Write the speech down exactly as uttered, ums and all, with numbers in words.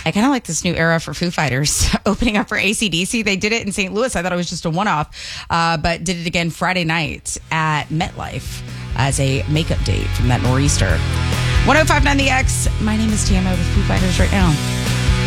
I kind of like this new era for Foo Fighters opening up for A C D C. They did it in Saint Louis. I thought it was just a one-off, uh, but did it again Friday night at MetLife as a makeup date from that Nor'easter. one oh five point nine The X. My name is Tamara with Foo Fighters right now.